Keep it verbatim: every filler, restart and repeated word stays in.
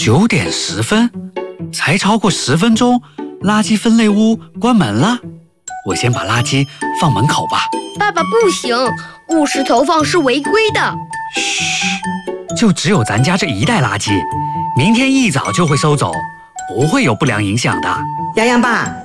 九点十分，才超过十分钟，垃圾分类屋关门了。我先把垃圾放门口吧。 爸爸不行，误时投放是违规的。 嘘，就只有咱家这一袋垃圾，明天一早就会收走，不会有不良影响的。 洋洋爸，